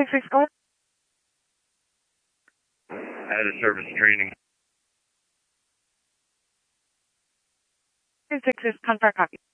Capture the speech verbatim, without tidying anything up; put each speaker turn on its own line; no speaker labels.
six six, go ahead.
Out of service training.
two six six, confirm copy.